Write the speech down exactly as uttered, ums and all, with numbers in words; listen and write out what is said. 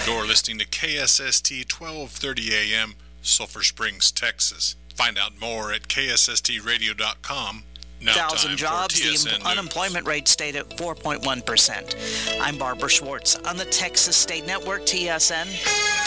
You're listening to K S S T twelve thirty A M, Sulphur Springs, Texas. Find out more at K S S T radio dot com. Now Thousand jobs, the News. Unemployment rate stayed at four point one percent. I'm Barbara Schwartz on the Texas State Network, T S N.